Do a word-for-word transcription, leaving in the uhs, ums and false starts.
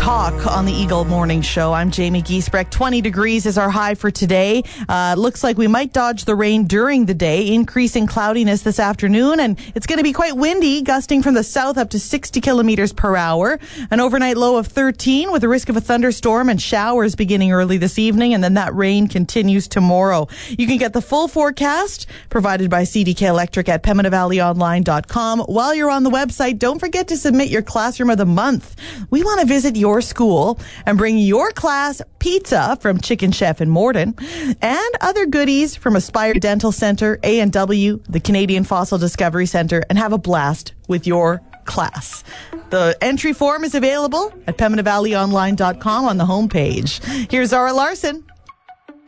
Talk on the Eagle Morning Show. I'm Jamie Giesbrecht. twenty degrees is our high for today. Uh, looks like we might dodge the rain during the day, increasing cloudiness this afternoon, and it's going to be quite windy, gusting from the south up to sixty kilometers per hour. An overnight low of thirteen with a risk of a thunderstorm and showers beginning early this evening, and then that rain continues tomorrow. You can get the full forecast provided by C D K Electric at pembina valley online dot com. While you're on the website, don't forget to submit your Classroom of the Month. We want to visit your school and bring your class pizza from Chicken Chef in Morden and other goodies from Aspire Dental Center, A and W, the Canadian Fossil Discovery Center, and have a blast with your class. The entry form is available at pembina valley online dot com on the homepage. Here's Zara Larson.